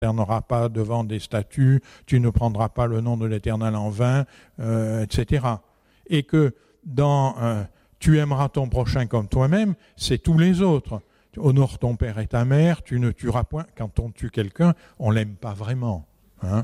t'éterneras pas devant des statues, tu ne prendras pas le nom de l'Éternel en vain, etc. Et que tu aimeras ton prochain comme toi-même, c'est tous les autres. Honore ton père et ta mère, tu ne tueras point. Quand on tue quelqu'un, on l'aime pas vraiment. Hein?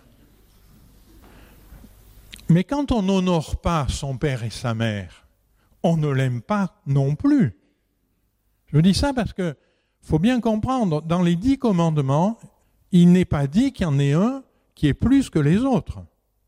Mais quand on n'honore pas son père et sa mère, on ne l'aime pas non plus. Je dis ça parce que faut bien comprendre, dans les 10 commandements, il n'est pas dit qu'il y en ait un qui est plus que les autres.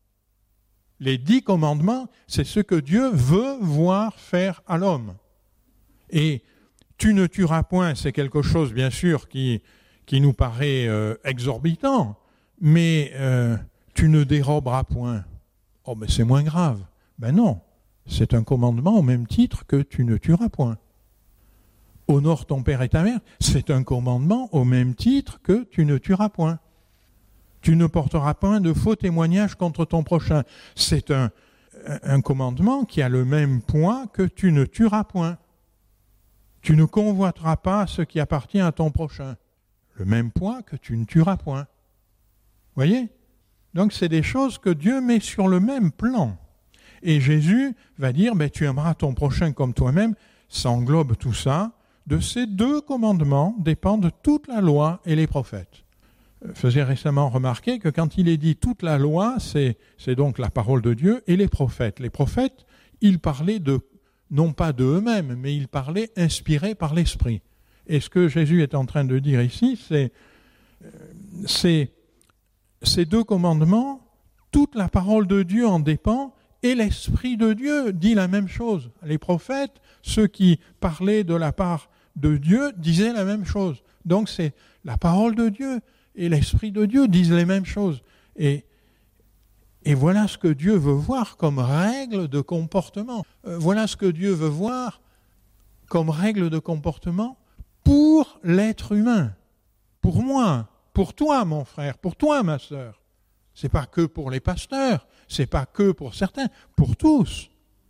Les 10 commandements, c'est ce que Dieu veut voir faire à l'homme. Et tu ne tueras point, c'est quelque chose, bien sûr, qui nous paraît exorbitant, mais tu ne déroberas point. Oh, mais c'est moins grave. Ben non, c'est un commandement au même titre que tu ne tueras point. Honore ton père et ta mère, c'est un commandement au même titre que tu ne tueras point. Tu ne porteras point de faux témoignages contre ton prochain. C'est un commandement qui a le même poids que tu ne tueras point. Tu ne convoiteras pas ce qui appartient à ton prochain. Le même poids que tu ne tueras point. Voyez ? Donc c'est des choses que Dieu met sur le même plan. Et Jésus va dire, tu aimeras ton prochain comme toi-même. Ça englobe tout ça. De ces 2 commandements dépendent toute la loi et les prophètes. Je faisais récemment remarquer que quand il est dit toute la loi, c'est donc la parole de Dieu et les prophètes. Les prophètes, ils parlaient non pas d'eux-mêmes, mais ils parlaient inspirés par l'Esprit. Et ce que Jésus est en train de dire ici, c'est ces 2 commandements, toute la parole de Dieu en dépend, et l'Esprit de Dieu dit la même chose. Les prophètes, ceux qui parlaient de la part de Dieu, disaient la même chose. Donc c'est la parole de Dieu et l'Esprit de Dieu disent les mêmes choses. Et voilà ce que Dieu veut voir comme règle de comportement. Voilà ce que Dieu veut voir comme règle de comportement pour l'être humain. Pour moi, pour toi mon frère, pour toi ma sœur. C'est pas que pour les pasteurs, c'est pas que pour certains, pour tous.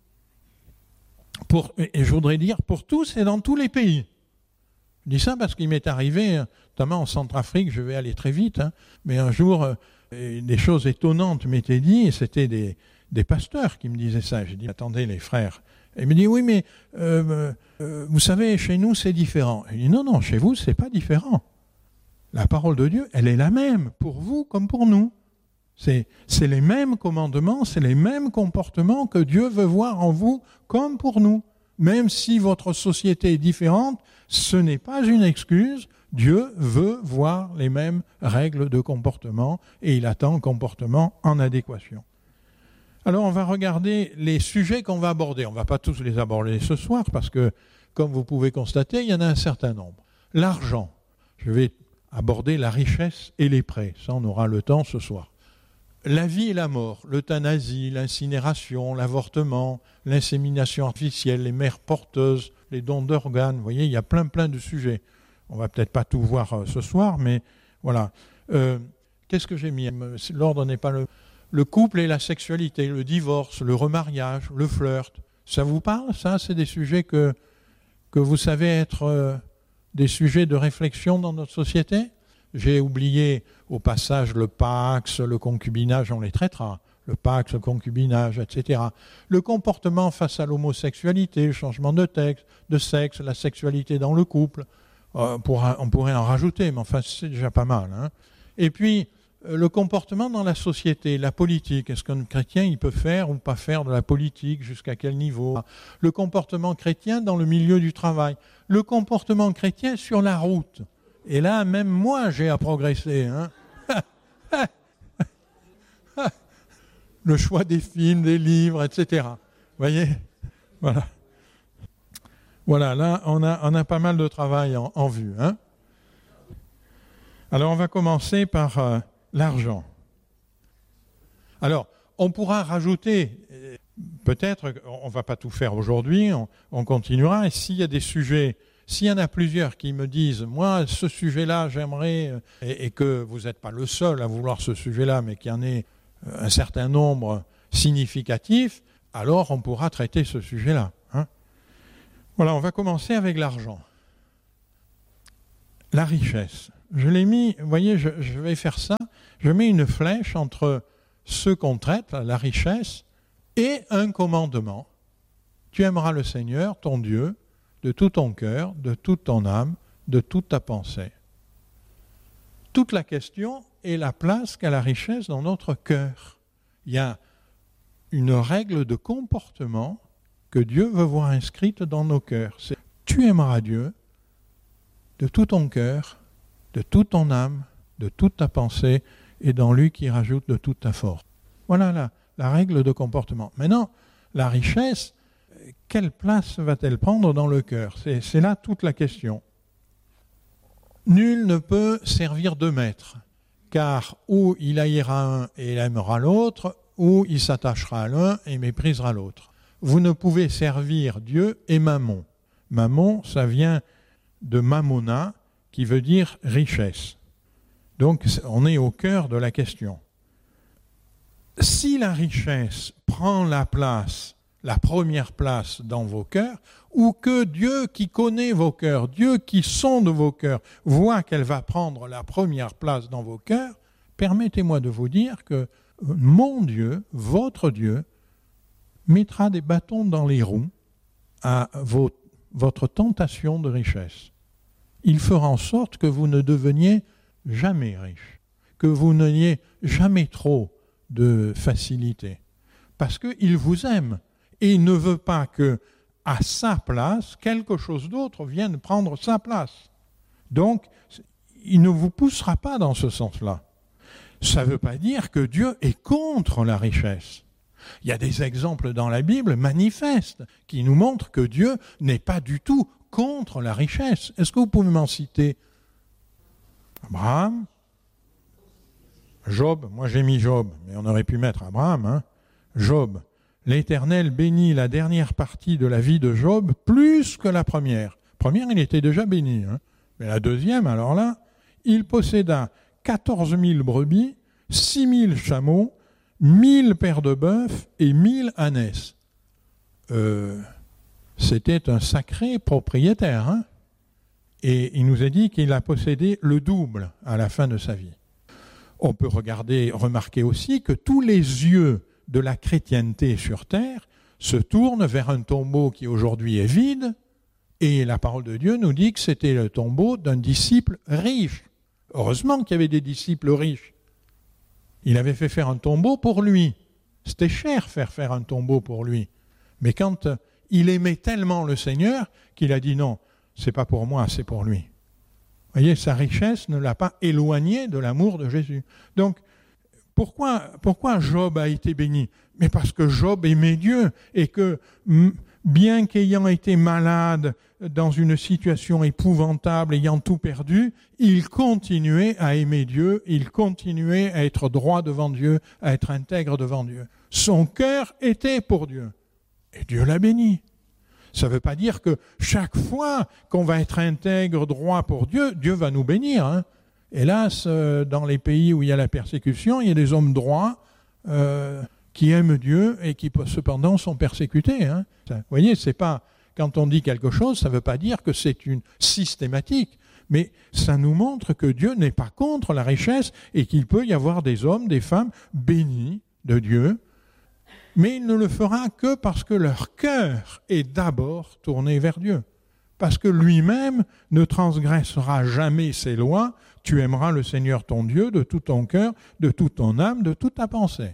Et je voudrais dire pour tous et dans tous les pays. Je dis ça parce qu'il m'est arrivé, notamment en Centrafrique, je vais aller très vite, mais un jour, des choses étonnantes m'étaient dites, et c'était des pasteurs qui me disaient ça. J'ai dit, attendez les frères. Et il me dit, oui, mais vous savez, chez nous, c'est différent. Il dit, non, chez vous, c'est pas différent. La parole de Dieu, elle est la même, pour vous comme pour nous. C'est les mêmes commandements, c'est les mêmes comportements que Dieu veut voir en vous comme pour nous. Même si votre société est différente, ce n'est pas une excuse. Dieu veut voir les mêmes règles de comportement et il attend un comportement en adéquation. Alors on va regarder les sujets qu'on va aborder. On ne va pas tous les aborder ce soir parce que, comme vous pouvez constater, il y en a un certain nombre. L'argent. Je vais aborder la richesse et les prêts. Ça, on aura le temps ce soir. La vie et la mort, l'euthanasie, l'incinération, l'avortement, l'insémination artificielle, les mères porteuses, les dons d'organes. Vous voyez, il y a plein de sujets. On va peut-être pas tout voir ce soir, mais voilà. Qu'est-ce que j'ai mis ? L'ordre n'est pas le couple et la sexualité, le divorce, le remariage, le flirt. Ça vous parle, ça ? C'est des sujets que vous savez être des sujets de réflexion dans notre société ? J'ai oublié au passage le pax, le concubinage, on les traitera. Le pax, le concubinage, etc. Le comportement face à l'homosexualité, le changement de sexe, la sexualité dans le couple. On pourrait en rajouter, mais enfin c'est déjà pas mal. Et puis, le comportement dans la société, la politique. Est-ce qu'un chrétien il peut faire ou pas faire de la politique, jusqu'à quel niveau ? Le comportement chrétien dans le milieu du travail. Le comportement chrétien sur la route. Et là, même moi, j'ai à progresser. Le choix des films, des livres, etc. Vous voyez ? Voilà. Voilà, là, on a pas mal de travail en vue. Alors, on va commencer par l'argent. Alors, on pourra rajouter, peut-être, on ne va pas tout faire aujourd'hui, on continuera, et s'il y a des sujets... S'il y en a plusieurs qui me disent, moi, ce sujet-là, j'aimerais, et que vous n'êtes pas le seul à vouloir ce sujet-là, mais qu'il y en ait un certain nombre significatif, alors on pourra traiter ce sujet-là. Voilà, on va commencer avec l'argent. La richesse. je l'ai mis, vous voyez, je vais faire ça, je mets une flèche entre ce qu'on traite, la richesse, et un commandement. Tu aimeras le Seigneur, ton Dieu, de tout ton cœur, de toute ton âme, de toute ta pensée. Toute la question est la place qu'a la richesse dans notre cœur. Il y a une règle de comportement que Dieu veut voir inscrite dans nos cœurs. C'est tu aimeras Dieu de tout ton cœur, de toute ton âme, de toute ta pensée, et dans lui qui rajoute de toute ta force. Voilà la règle de comportement. Maintenant, la richesse, quelle place va-t-elle prendre dans le cœur ? C'est là toute la question. Nul ne peut servir deux maîtres, car ou il haïra un et il aimera l'autre, ou il s'attachera à l'un et méprisera l'autre. Vous ne pouvez servir Dieu et Mammon. Mammon, ça vient de Mammona, qui veut dire richesse. Donc, on est au cœur de la question. Si la richesse prend la place, la première place dans vos cœurs, ou que Dieu qui connaît vos cœurs, Dieu qui sonde vos cœurs, voit qu'elle va prendre la première place dans vos cœurs, permettez-moi de vous dire que mon Dieu, votre Dieu, mettra des bâtons dans les roues à votre tentation de richesse. Il fera en sorte que vous ne deveniez jamais riche, que vous n'ayez jamais trop de facilité, parce qu'il vous aime et il ne veut pas que, à sa place, quelque chose d'autre vienne prendre sa place. Donc, il ne vous poussera pas dans ce sens-là. Ça ne veut pas dire que Dieu est contre la richesse. Il y a des exemples dans la Bible manifestes qui nous montrent que Dieu n'est pas du tout contre la richesse. Est-ce que vous pouvez m'en citer ? Abraham, Job, moi j'ai mis Job, mais on aurait pu mettre Abraham, hein. Job, l'Éternel bénit la dernière partie de la vie de Job plus que la première. Première, il était déjà béni, hein. Mais la deuxième, alors là, il posséda 14 000 brebis, 6 000 chameaux, 1000 paires de bœufs et 1000 ânesses. C'était un sacré propriétaire, hein. Et il nous a dit qu'il a possédé le double à la fin de sa vie. On peut remarquer aussi que tous les yeux de la chrétienté sur terre se tournent vers un tombeau qui aujourd'hui est vide, et la parole de Dieu nous dit que c'était le tombeau d'un disciple riche. Heureusement qu'il y avait des disciples riches. Il avait fait faire un tombeau pour lui. C'était cher faire un tombeau pour lui. Mais quand il aimait tellement le Seigneur qu'il a dit non, c'est pas pour moi, c'est pour lui. Vous voyez, sa richesse ne l'a pas éloigné de l'amour de Jésus. Donc, pourquoi Job a été béni ? Mais parce que Job aimait Dieu et que, bien qu'ayant été malade dans une situation épouvantable, ayant tout perdu, il continuait à aimer Dieu, il continuait à être droit devant Dieu, à être intègre devant Dieu. Son cœur était pour Dieu. Et Dieu l'a béni. Ça ne veut pas dire que chaque fois qu'on va être intègre, droit pour Dieu, Dieu va nous bénir, hein. Hélas, dans les pays où il y a la persécution, il y a des hommes droits qui aiment Dieu et qui cependant sont persécutés, hein. Vous voyez, c'est pas, quand on dit quelque chose, ça ne veut pas dire que c'est une systématique, mais ça nous montre que Dieu n'est pas contre la richesse et qu'il peut y avoir des hommes, des femmes bénis de Dieu, mais il ne le fera que parce que leur cœur est d'abord tourné vers Dieu. Parce que lui-même ne transgressera jamais ses lois. Tu aimeras le Seigneur ton Dieu de tout ton cœur, de toute ton âme, de toute ta pensée.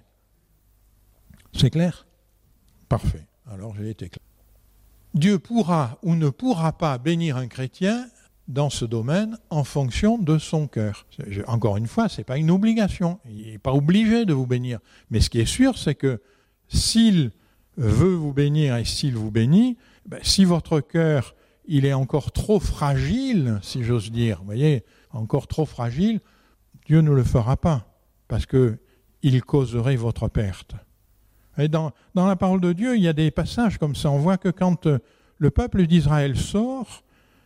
C'est clair ? Parfait. Alors j'ai été clair. Dieu pourra ou ne pourra pas bénir un chrétien dans ce domaine en fonction de son cœur. Encore une fois, ce n'est pas une obligation. Il n'est pas obligé de vous bénir. Mais ce qui est sûr, c'est que s'il veut vous bénir et s'il vous bénit, si votre cœur il est encore trop fragile, si j'ose dire, vous voyez, encore trop fragile, Dieu ne le fera pas, parce qu'il causerait votre perte. Et dans la parole de Dieu, il y a des passages comme ça. On voit que quand le peuple d'Israël sort,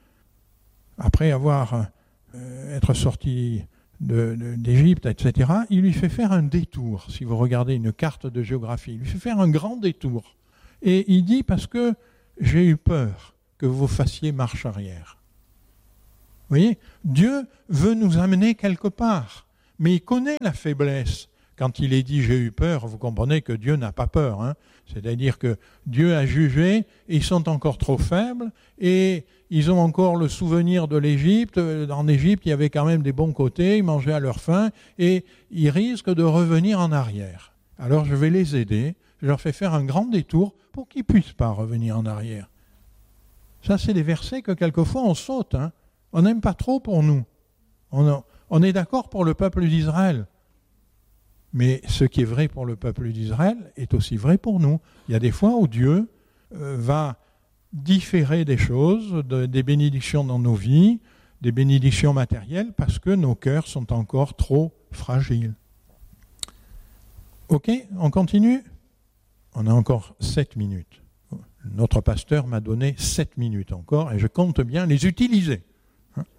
après être sorti d'Égypte, etc., il lui fait faire un détour. Si vous regardez une carte de géographie, il lui fait faire un grand détour. Et il dit, parce que j'ai eu peur que vous fassiez marche arrière. voyez, Dieu veut nous amener quelque part, mais il connaît la faiblesse. Quand il est dit « j'ai eu peur », vous comprenez que Dieu n'a pas peur. Hein. C'est-à-dire que Dieu a jugé, et ils sont encore trop faibles, et ils ont encore le souvenir de l'Égypte. En Égypte, il y avait quand même des bons côtés, ils mangeaient à leur faim, et ils risquent de revenir en arrière. Alors je vais les aider, je leur fais faire un grand détour pour qu'ils ne puissent pas revenir en arrière. Ça, c'est des versets que quelquefois on saute. Hein. On n'aime pas trop pour nous. On est d'accord pour le peuple d'Israël. Mais ce qui est vrai pour le peuple d'Israël est aussi vrai pour nous. Il y a des fois où Dieu va différer des choses, des bénédictions dans nos vies, des bénédictions matérielles, parce que nos cœurs sont encore trop fragiles. Ok, on continue ? On a encore 7 minutes. Notre pasteur m'a donné 7 minutes encore, et je compte bien les utiliser. Hein ?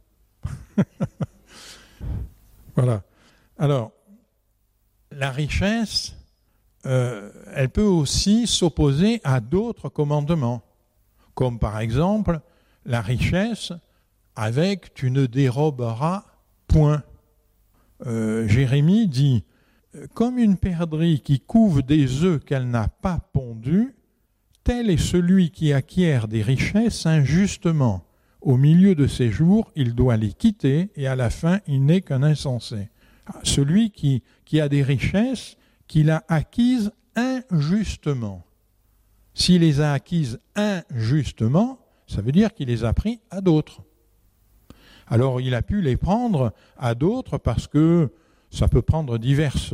Voilà. Alors, la richesse, elle peut aussi s'opposer à d'autres commandements, comme par exemple la richesse avec « tu ne déroberas point ». Jérémie dit « Comme une perdrix qui couve des œufs qu'elle n'a pas pondus, tel est celui qui acquiert des richesses injustement. Au milieu de ses jours, il doit les quitter, et à la fin, il n'est qu'un insensé. » Celui qui a des richesses qu'il a acquises injustement. S'il les a acquises injustement, ça veut dire qu'il les a pris à d'autres. Alors il a pu les prendre à d'autres parce que ça peut prendre diverses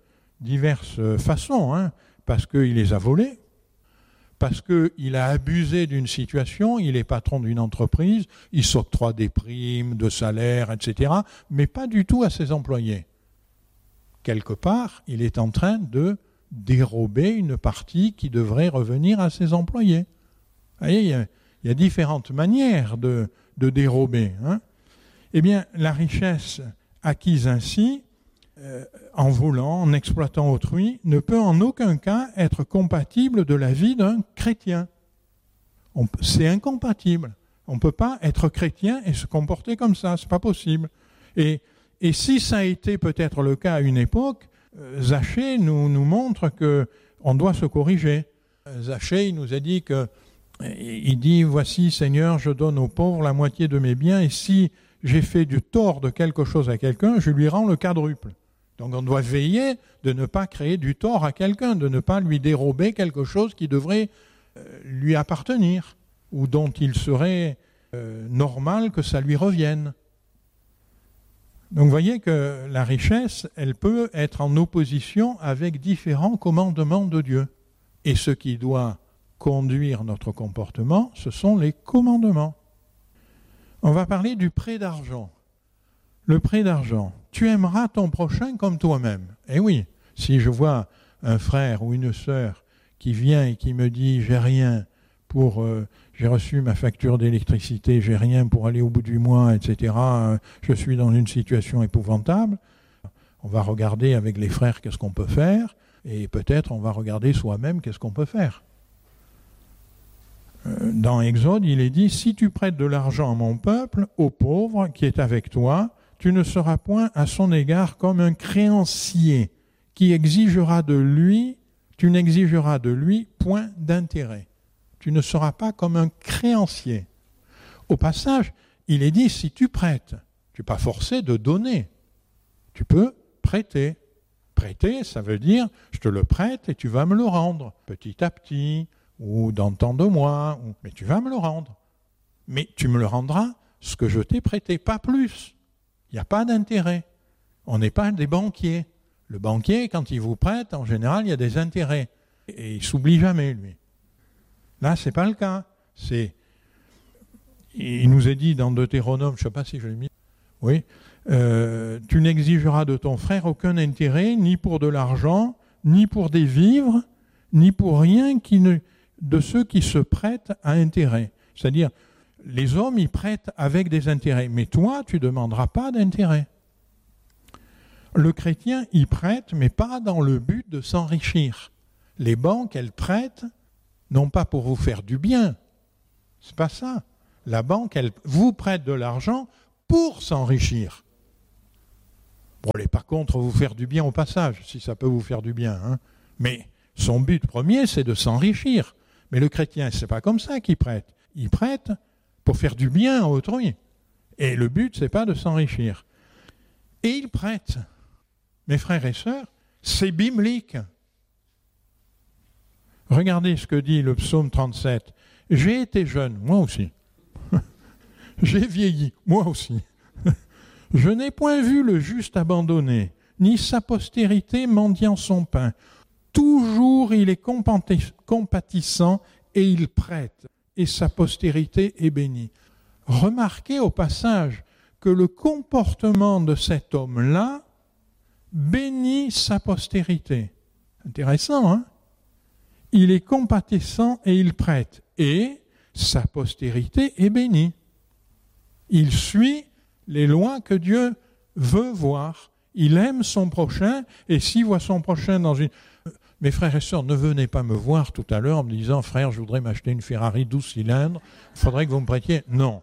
façons, hein, parce qu'il les a volés, parce qu'il a abusé d'une situation, il est patron d'une entreprise, il s'octroie des primes, de salaires, etc., mais pas du tout à ses employés. Quelque part, il est en train de dérober une partie qui devrait revenir à ses employés. Vous voyez, il y a différentes manières de dérober. Hein. Eh bien, la richesse acquise ainsi, en volant, en exploitant autrui, ne peut en aucun cas être compatible de la vie d'un chrétien. C'est incompatible. On ne peut pas être chrétien et se comporter comme ça, c'est pas possible. Et si ça a été peut-être le cas à une époque, Zachée nous montre qu'on doit se corriger. Zachée, il nous a dit il dit « Voici, Seigneur, je donne aux pauvres la moitié de mes biens, et si j'ai fait du tort de quelque chose à quelqu'un, je lui rends le quadruple. » Donc on doit veiller de ne pas créer du tort à quelqu'un, de ne pas lui dérober quelque chose qui devrait lui appartenir, ou dont il serait normal que ça lui revienne. Donc vous voyez que la richesse, elle peut être en opposition avec différents commandements de Dieu. Et ce qui doit conduire notre comportement, ce sont les commandements. On va parler du prêt d'argent. Le prêt d'argent. Tu aimeras ton prochain comme toi-même. Eh oui, si je vois un frère ou une sœur qui vient et qui me dit « j'ai rien pour... j'ai reçu ma facture d'électricité, j'ai rien pour aller au bout du mois, etc. Je suis dans une situation épouvantable. » On va regarder avec les frères qu'est-ce qu'on peut faire, et peut-être on va regarder soi-même qu'est-ce qu'on peut faire. Dans Exode, il est dit « Si tu prêtes de l'argent à mon peuple, au pauvre qui est avec toi, tu ne seras point à son égard comme un créancier qui exigera de lui, tu n'exigeras de lui point d'intérêt. » Tu ne seras pas comme un créancier. Au passage, il est dit, si tu prêtes, tu n'es pas forcé de donner. Tu peux prêter. Prêter, ça veut dire, je te le prête et tu vas me le rendre, petit à petit, ou dans tant de mois, mais tu vas me le rendre. Mais tu me le rendras ce que je t'ai prêté, pas plus. Il n'y a pas d'intérêt. On n'est pas des banquiers. Le banquier, quand il vous prête, en général, il y a des intérêts. Et il ne s'oublie jamais, lui. Là, ce n'est pas le cas. Il nous est dit dans Deutéronome, je ne sais pas si je l'ai mis, oui, tu n'exigeras de ton frère aucun intérêt, ni pour de l'argent, ni pour des vivres, ni pour rien de ceux qui se prêtent à intérêt. C'est-à-dire, les hommes, ils prêtent avec des intérêts, mais toi, tu ne demanderas pas d'intérêt. Le chrétien, il prête, mais pas dans le but de s'enrichir. Les banques, elles prêtent, non pas pour vous faire du bien, c'est pas ça. la banque, elle vous prête de l'argent pour s'enrichir. Bon, elle n'est pas contre vous faire du bien au passage, si ça peut vous faire du bien. Hein. Mais son but premier, c'est de s'enrichir. Mais le chrétien, ce n'est pas comme ça qu'il prête. Il prête pour faire du bien à autrui. Et le but, ce n'est pas de s'enrichir. Et il prête. Mes frères et sœurs, c'est biblique. Regardez ce que dit le psaume 37. J'ai été jeune, moi aussi. J'ai vieilli, moi aussi. Je n'ai point vu le juste abandonné, ni sa postérité mendiant son pain. Toujours il est compatissant et il prête, et sa postérité est bénie. Remarquez au passage que le comportement de cet homme-là bénit sa postérité. Intéressant, hein? Il est compatissant et il prête, et sa postérité est bénie. Il suit les lois que Dieu veut voir. Il aime son prochain, et s'il voit son prochain dans une... Mes frères et sœurs, ne venez pas me voir tout à l'heure en me disant « Frère, je voudrais m'acheter une Ferrari 12 cylindres, il faudrait que vous me prêtiez. » Non.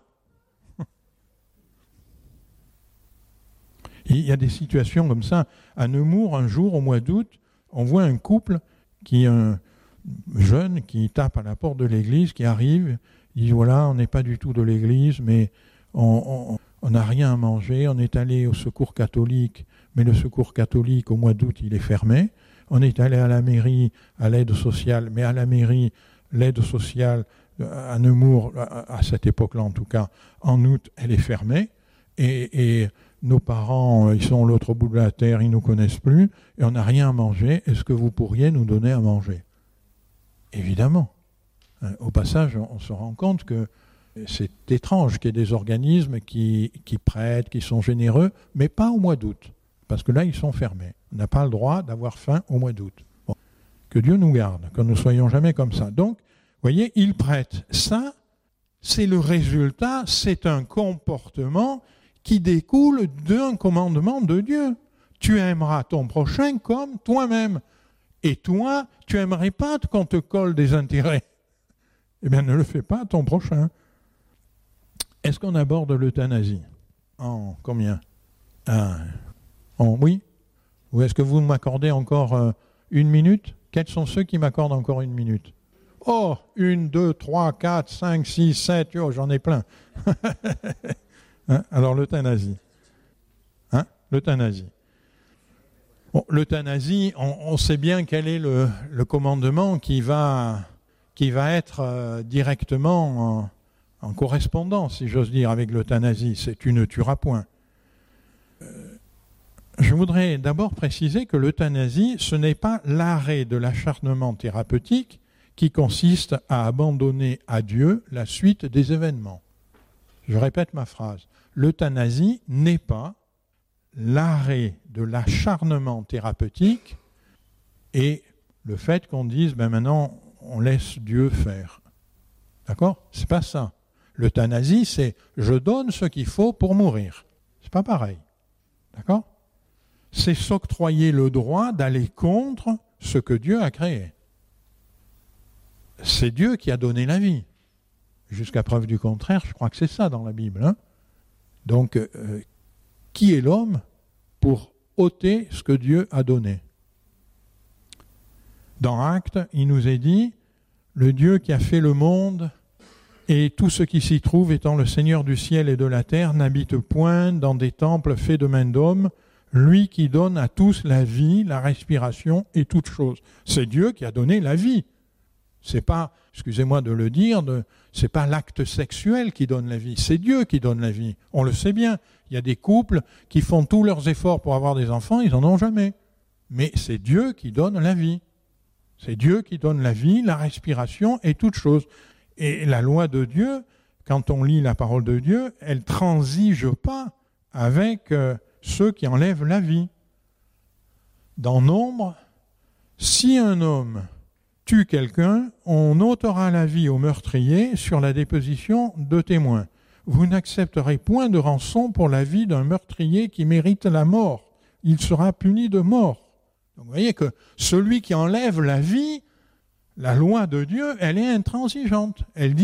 Il y a des situations comme ça. À Nemours, un jour, au mois d'août, on voit un couple qui, un jeune qui tape à la porte de l'église, qui arrive, il dit « Voilà, on n'est pas du tout de l'église, mais on n'a rien à manger. On est allé au secours catholique, mais le secours catholique, au mois d'août, il est fermé. On est allé à la mairie, à l'aide sociale, mais à la mairie, l'aide sociale à Nemours, à cette époque-là en tout cas, en août, elle est fermée. Et nos parents, ils sont à l'autre bout de la terre, ils ne nous connaissent plus, et on n'a rien à manger. Est-ce que vous pourriez nous donner à manger ? Évidemment. Au passage, on se rend compte que c'est étrange qu'il y ait des organismes qui prêtent, qui sont généreux, mais pas au mois d'août, parce que là, ils sont fermés. On n'a pas le droit d'avoir faim au mois d'août. Bon. Que Dieu nous garde, que nous ne soyons jamais comme ça. Donc, vous voyez, il prête. Ça, c'est le résultat, c'est un comportement qui découle d'un commandement de Dieu. Tu aimeras ton prochain comme toi-même. Et toi, tu n'aimerais pas qu'on te colle des intérêts. Eh bien, ne le fais pas à ton prochain. Est-ce qu'on aborde l'euthanasie ? En combien ? Oui ? Ou est-ce que vous m'accordez encore 1 minute ? Quels sont ceux qui m'accordent encore 1 minute ? Oh, 1, 2, 3, 4, 5, 6, 7, oh, j'en ai plein. Hein? Alors, l'euthanasie. Hein? L'euthanasie. Bon, l'euthanasie, on sait bien quel est le commandement qui va être directement en correspondance, si j'ose dire, avec l'euthanasie. C'est « tu ne tueras point ». Je voudrais d'abord préciser que l'euthanasie, ce n'est pas l'arrêt de l'acharnement thérapeutique qui consiste à abandonner à Dieu la suite des événements. Je répète ma phrase. L'euthanasie n'est pas l'arrêt de l'acharnement thérapeutique et le fait qu'on dise maintenant on laisse Dieu faire. D'accord ? C'est pas ça. L'euthanasie, c'est je donne ce qu'il faut pour mourir. C'est pas pareil. D'accord ? C'est s'octroyer le droit d'aller contre ce que Dieu a créé. C'est Dieu qui a donné la vie. Jusqu'à preuve du contraire, je crois que c'est ça dans la Bible. Hein ? Donc, qui est l'homme pour ôter ce que Dieu a donné ? Dans Actes, il nous est dit, le Dieu qui a fait le monde et tout ce qui s'y trouve étant le Seigneur du ciel et de la terre n'habite point dans des temples faits de main d'homme, lui qui donne à tous la vie, la respiration et toutes choses. C'est Dieu qui a donné la vie. C'est pas, excusez-moi de le dire, c'est pas l'acte sexuel qui donne la vie, c'est Dieu qui donne la vie. On le sait bien. Il y a des couples qui font tous leurs efforts pour avoir des enfants, ils n'en ont jamais. Mais c'est Dieu qui donne la vie. C'est Dieu qui donne la vie, la respiration et toutes choses. Et la loi de Dieu, quand on lit la parole de Dieu, elle ne transige pas avec ceux qui enlèvent la vie. Dans Nombre, si un homme tue quelqu'un, on ôtera la vie au meurtrier sur la déposition de témoins. Vous n'accepterez point de rançon pour la vie d'un meurtrier qui mérite la mort. Il sera puni de mort. Donc vous voyez que celui qui enlève la vie, la loi de Dieu, elle est intransigeante. Elle dit,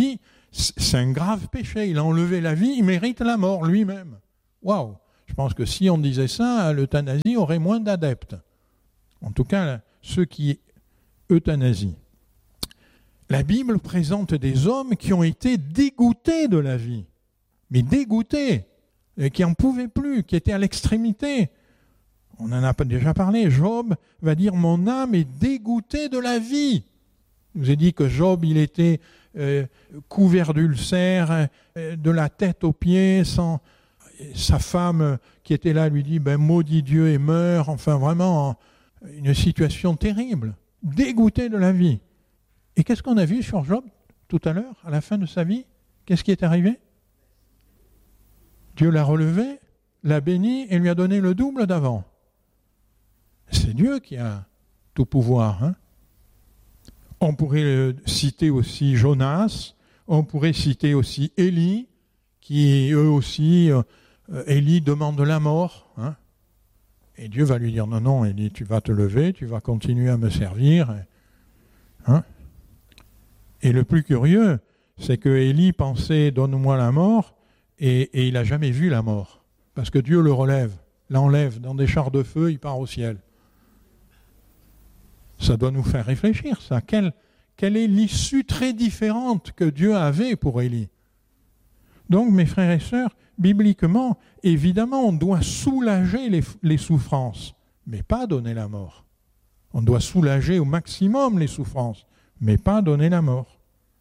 C'est un grave péché. Il a enlevé la vie, il mérite la mort lui-même. Waouh! Je pense que si on disait ça, l'euthanasie aurait moins d'adeptes. En tout cas, ceux qui euthanasient. La Bible présente des hommes qui ont été dégoûtés de la vie. Mais dégoûtés, qui n'en pouvaient plus, qui étaient à l'extrémité. On en a déjà parlé. Job va dire « Mon âme est dégoûtée de la vie ». Je vous ai dit que Job, il était couvert d'ulcères, de la tête aux pieds, sa femme qui était là lui dit « Maudit Dieu et meurs ». Enfin, vraiment, une situation terrible. Dégoûté de la vie. Et qu'est-ce qu'on a vu sur Job tout à l'heure, à la fin de sa vie? Qu'est-ce qui est arrivé? Dieu l'a relevé, l'a béni et lui a donné le double d'avant. C'est Dieu qui a tout pouvoir. Hein? On pourrait citer aussi Jonas, on pourrait citer aussi Élie, qui eux aussi, Élie demande la mort. Hein? Et Dieu va lui dire, non, non, Élie, tu vas te lever, tu vas continuer à me servir. Hein? Et le plus curieux, c'est que Élie pensait, donne-moi la mort, et il n'a jamais vu la mort. Parce que Dieu le relève, l'enlève dans des chars de feu, il part au ciel. Ça doit nous faire réfléchir, ça. Quelle est l'issue très différente que Dieu avait pour Élie? Donc, mes frères et sœurs, bibliquement, évidemment, on doit soulager les souffrances, mais pas donner la mort. On doit soulager au maximum les souffrances, mais pas donner la mort.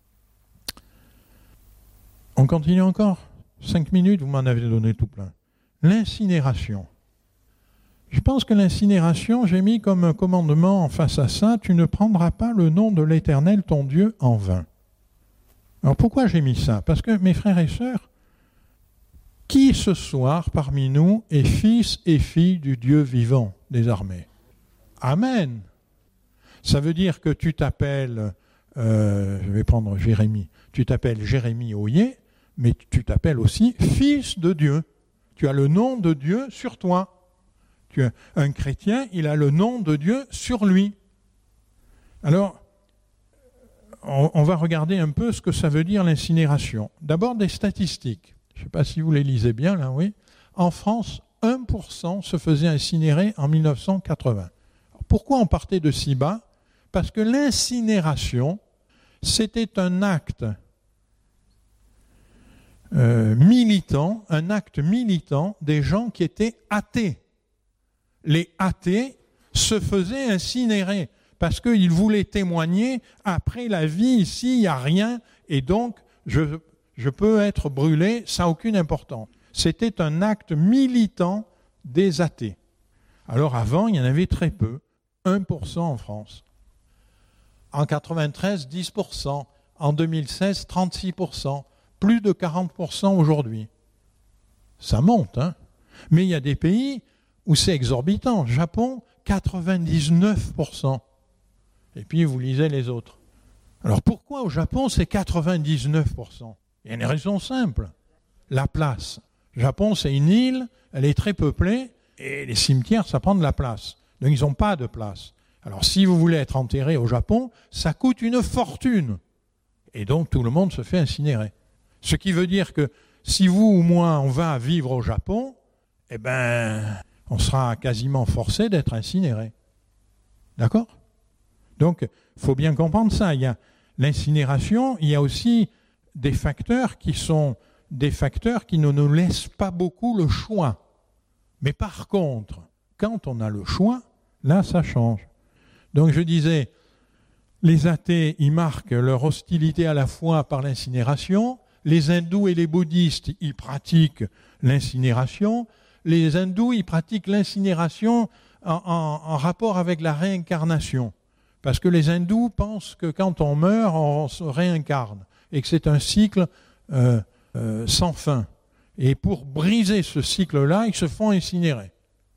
On continue encore? 5 minutes, vous m'en avez donné tout plein. L'incinération. Je pense que l'incinération, j'ai mis comme commandement face à ça, tu ne prendras pas le nom de l'Éternel, ton Dieu, en vain. Alors pourquoi j'ai mis ça? Parce que, mes frères et sœurs, qui ce soir parmi nous est fils et fille du Dieu vivant des armées? Amen. Ça veut dire que tu t'appelles, je vais prendre Jérémie, tu t'appelles Jérémie Oyer, mais tu t'appelles aussi fils de Dieu. Tu as le nom de Dieu sur toi. Un chrétien, il a le nom de Dieu sur lui. Alors, on va regarder un peu ce que ça veut dire l'incinération. D'abord des statistiques. Je ne sais pas si vous les lisez bien, là, oui. En France, 1% se faisait incinérer en 1980. Alors, pourquoi on partait de si bas? Parce que l'incinération, c'était un acte militant, un acte militant des gens qui étaient athées. Les athées se faisaient incinérer parce qu'ils voulaient témoigner, après la vie ici, il n'y a rien, et donc je peux être brûlé, ça n'a aucune importance. C'était un acte militant des athées. Alors avant, il y en avait très peu, 1% en France. En 93, 10%. En 2016, 36%. Plus de 40% aujourd'hui. Ça monte, hein? Mais il y a des pays où c'est exorbitant. Japon, 99%. Et puis vous lisez les autres. Alors pourquoi au Japon c'est 99%? Il y a une raison simple. La place. Le Japon, c'est une île, elle est très peuplée, et les cimetières, ça prend de la place. Donc ils n'ont pas de place. Alors si vous voulez être enterré au Japon, ça coûte une fortune. Et donc tout le monde se fait incinérer. Ce qui veut dire que si vous ou moi, on va vivre au Japon, eh ben, on sera quasiment forcé d'être incinéré. D'accord? Donc, il faut bien comprendre ça. Il y a l'incinération, il y a aussi des facteurs qui sont des facteurs qui ne nous laissent pas beaucoup le choix. Mais par contre, quand on a le choix, là, ça change. Donc, je disais, les athées, ils marquent leur hostilité à la foi par l'incinération. Les hindous et les bouddhistes, ils pratiquent l'incinération. Les hindous, ils pratiquent l'incinération en rapport avec la réincarnation. Parce que les hindous pensent que quand on meurt, on se réincarne. Et que c'est un cycle sans fin. Et pour briser ce cycle-là, ils se font incinérer.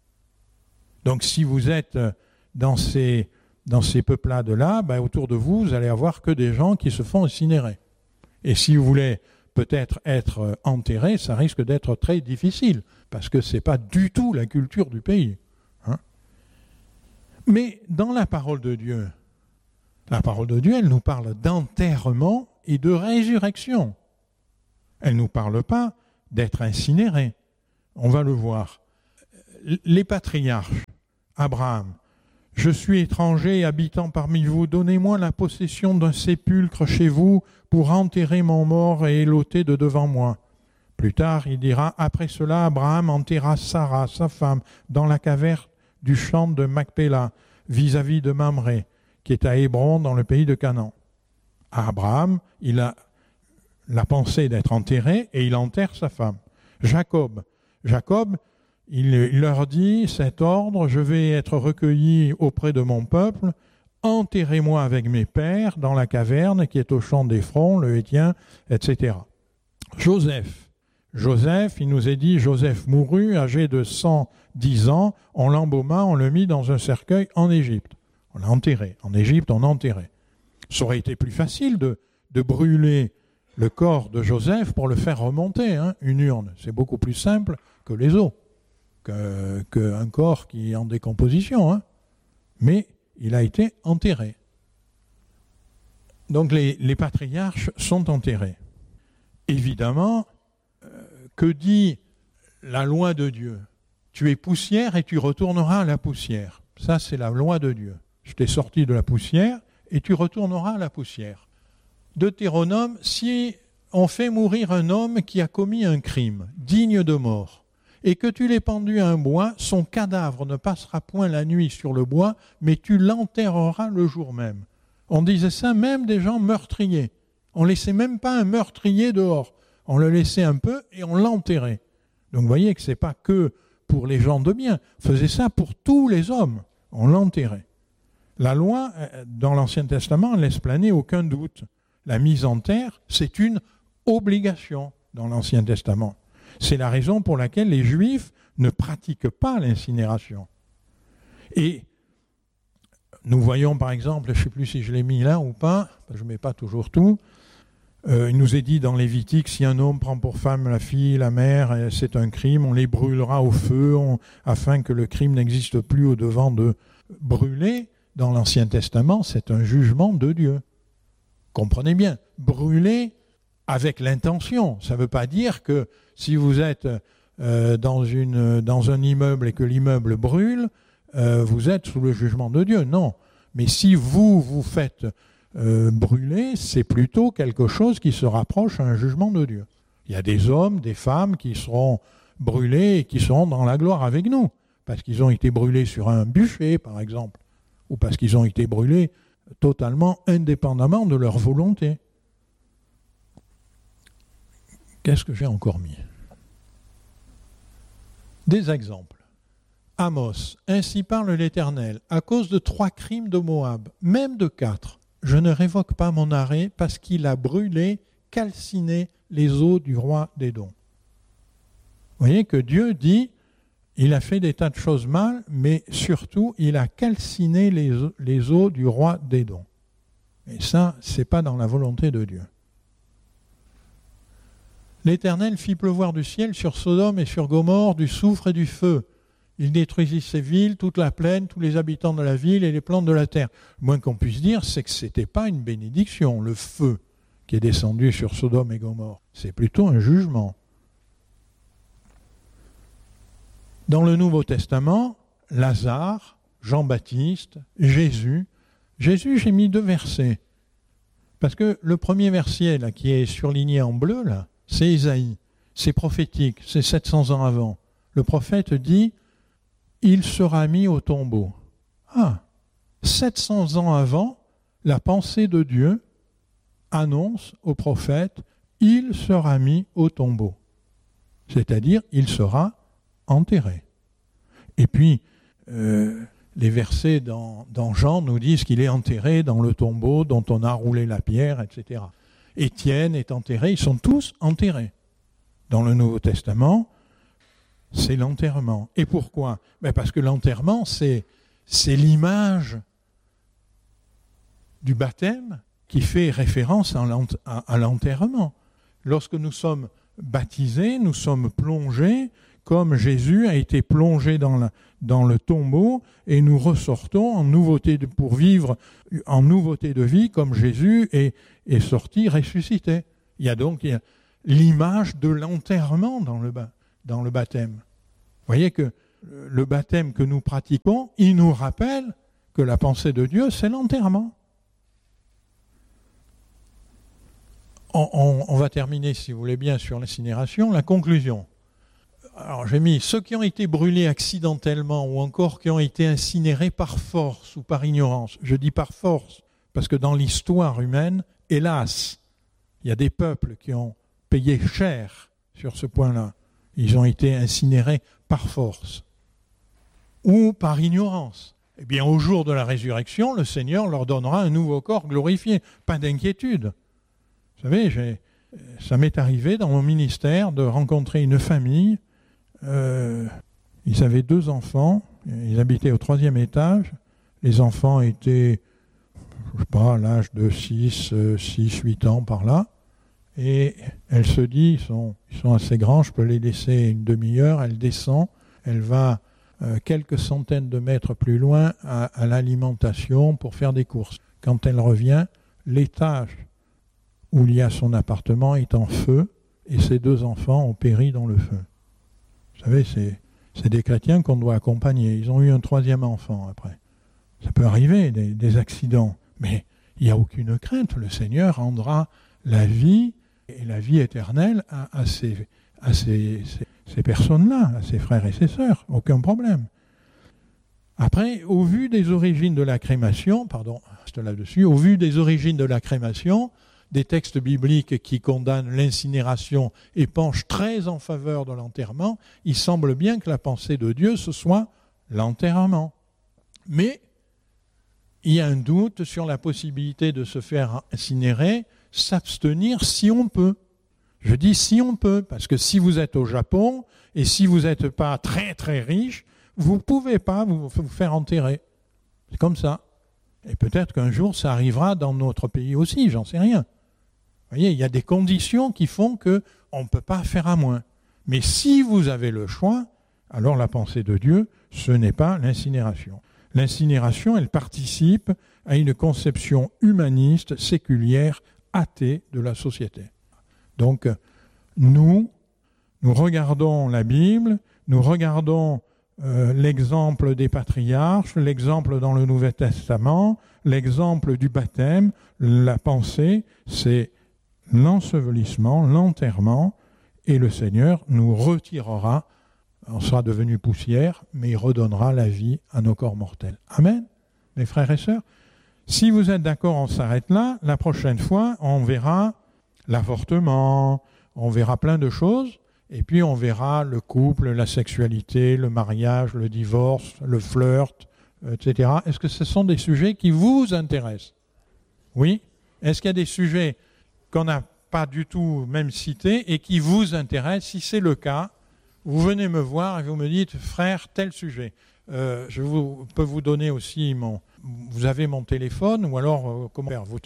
Donc si vous êtes dans ces peuplades-là, ben, autour de vous, vous allez avoir que des gens qui se font incinérer. Et si vous voulez peut-être être enterré, ça risque d'être très difficile, parce que ce n'est pas du tout la culture du pays. Hein? Mais dans la parole de Dieu, elle nous parle d'enterrement et de résurrection. Elle ne nous parle pas d'être incinéré. On va le voir. Les patriarches, Abraham, « Je suis étranger et habitant parmi vous, donnez-moi la possession d'un sépulcre chez vous pour enterrer mon mort et l'ôter de devant moi. » Plus tard, il dira, « Après cela, Abraham enterra Sarah, sa femme, dans la caverne du champ de Macpéla, vis-à-vis de Mamré, qui est à Hébron, dans le pays de Canaan. » Abraham, il a la pensée d'être enterré et il enterre sa femme. Jacob, il leur dit cet ordre, je vais être recueilli auprès de mon peuple, enterrez-moi avec mes pères dans la caverne qui est au champ d'Éphron, le Héthien, etc. Joseph, il nous est dit, Joseph mourut, âgé de 110 ans, on l'embauma, on le mit dans un cercueil en Égypte. On l'a enterré. En Égypte, on enterrait. Ça aurait été plus facile de brûler le corps de Joseph pour le faire remonter, une urne. C'est beaucoup plus simple que les os. Qu'un corps qui est en décomposition. Mais il a été enterré. Donc les patriarches sont enterrés. Évidemment, que dit la loi de Dieu ? Tu es poussière et tu retourneras à la poussière. Ça, c'est la loi de Dieu. Je t'ai sorti de la poussière et tu retourneras à la poussière. Deutéronome, si on fait mourir un homme qui a commis un crime digne de mort, et que tu l'aies pendu à un bois, son cadavre ne passera point la nuit sur le bois, mais tu l'enterreras le jour même. On disait ça même des gens meurtriers. On ne laissait même pas un meurtrier dehors. On le laissait un peu et on l'enterrait. Donc vous voyez que ce n'est pas que pour les gens de bien. On faisait ça pour tous les hommes. On l'enterrait. La loi, dans l'Ancien Testament, ne laisse planer aucun doute. La mise en terre, c'est une obligation dans l'Ancien Testament. C'est la raison pour laquelle les Juifs ne pratiquent pas l'incinération. Et nous voyons par exemple, je ne sais plus si je l'ai mis là ou pas, je ne mets pas toujours tout, il nous est dit dans Lévitique, si un homme prend pour femme la fille, la mère, c'est un crime, on les brûlera au feu afin que le crime n'existe plus au-devant de brûler. Dans l'Ancien Testament, c'est un jugement de Dieu. Comprenez bien, brûler avec l'intention. Ça ne veut pas dire que si vous êtes dans un immeuble et que l'immeuble brûle, vous êtes sous le jugement de Dieu. Non. Mais si vous faites brûler, c'est plutôt quelque chose qui se rapproche à un jugement de Dieu. Il y a des hommes, des femmes qui seront brûlés et qui seront dans la gloire avec nous, parce qu'ils ont été brûlés sur un bûcher, par exemple, ou parce qu'ils ont été brûlés totalement indépendamment de leur volonté. Qu'est-ce que j'ai encore mis ? Des exemples. Amos, ainsi parle l'Éternel, à cause de 3 crimes de Moab, même de 4, je ne révoque pas mon arrêt parce qu'il a brûlé, calciné les eaux du roi d'Édom. Vous voyez que Dieu dit, il a fait des tas de choses mal, mais surtout, il a calciné les eaux du roi d'Édom. Et ça, ce n'est pas dans la volonté de Dieu. L'Éternel fit pleuvoir du ciel sur Sodome et sur Gomorrhe du soufre et du feu. Il détruisit ces villes, toute la plaine, tous les habitants de la ville et les plantes de la terre. Le moins qu'on puisse dire, c'est que ce n'était pas une bénédiction, le feu qui est descendu sur Sodome et Gomorrhe. C'est plutôt un jugement. Dans le Nouveau Testament, Lazare, Jean-Baptiste, Jésus, j'ai mis 2 versets. Parce que le premier verset là, qui est surligné en bleu, là, c'est Ésaïe. C'est prophétique, c'est 700 ans avant. Le prophète dit « Il sera mis au tombeau ». 700 ans avant, la pensée de Dieu annonce au prophète « Il sera mis au tombeau ». C'est-à-dire, il sera enterré. Et puis, les versets dans Jean nous disent qu'il est enterré dans le tombeau dont on a roulé la pierre, etc. Étienne est enterré, ils sont tous enterrés. Dans le Nouveau Testament, c'est l'enterrement. Et pourquoi ? Parce que l'enterrement, c'est l'image du baptême qui fait référence à l'enterrement. Lorsque nous sommes baptisés, nous sommes plongés comme Jésus a été plongé dans le tombeau et nous ressortons pour vivre en nouveauté de vie comme Jésus est sorti ressuscité. Il y a donc l'image de l'enterrement dans le baptême. Vous voyez que le baptême que nous pratiquons, il nous rappelle que la pensée de Dieu, c'est l'enterrement. On va terminer, si vous voulez bien, sur l'incinération, la conclusion. Alors j'ai mis ceux qui ont été brûlés accidentellement ou encore qui ont été incinérés par force ou par ignorance. Je dis par force parce que dans l'histoire humaine, hélas, il y a des peuples qui ont payé cher sur ce point-là. Ils ont été incinérés par force ou par ignorance. Eh bien, au jour de la résurrection, le Seigneur leur donnera un nouveau corps glorifié. Pas d'inquiétude. Vous savez, ça m'est arrivé dans mon ministère de rencontrer une famille. Ils avaient 2 enfants. Ils habitaient au 3e étage. Les enfants étaient, je ne sais pas, à l'âge de 6, 8 ans par là. Et elle se dit, ils sont assez grands, je peux les laisser une demi-heure. Elle descend, elle va quelques centaines de mètres plus loin à l'alimentation pour faire des courses. Quand elle revient, l'étage où il y a son appartement est en feu et ses 2 enfants ont péri dans le feu. Vous savez, c'est des chrétiens qu'on doit accompagner. Ils ont eu un 3e enfant après. Ça peut arriver, des accidents, mais il n'y a aucune crainte. Le Seigneur rendra la vie et la vie éternelle à ces personnes-là, à ses frères et ses sœurs. Aucun problème. Après, au vu des origines de la crémation, au vu des origines de la crémation, des textes bibliques qui condamnent l'incinération et penchent très en faveur de l'enterrement, il semble bien que la pensée de Dieu, ce soit l'enterrement. Mais il y a un doute sur la possibilité de se faire incinérer, s'abstenir si on peut. Je dis si on peut, parce que si vous êtes au Japon et si vous n'êtes pas très très riche, vous ne pouvez pas vous faire enterrer. C'est comme ça. Et peut-être qu'un jour ça arrivera dans notre pays aussi, j'en sais rien. Vous voyez, il y a des conditions qui font qu'on ne peut pas faire à moins. Mais si vous avez le choix, alors la pensée de Dieu, ce n'est pas l'incinération. L'incinération, elle participe à une conception humaniste, séculière, athée de la société. Donc, nous regardons la Bible, nous regardons l'exemple des patriarches, l'exemple dans le Nouveau Testament, l'exemple du baptême. La pensée, c'est l'ensevelissement, l'enterrement, et le Seigneur nous retirera, on sera devenu poussière, mais il redonnera la vie à nos corps mortels. Amen, mes frères et sœurs. Si vous êtes d'accord, on s'arrête là. La prochaine fois, on verra l'avortement, on verra plein de choses, et puis on verra le couple, la sexualité, le mariage, le divorce, le flirt, etc. Est-ce que ce sont des sujets qui vous intéressent? Oui? Est-ce qu'il y a des sujets qu'on n'a pas du tout même cités et qui vous intéressent? Si c'est le cas, vous venez me voir et vous me dites, frère, tel sujet. Je peux vous donner aussi vous avez mon téléphone, ou alors, comment faire? Vous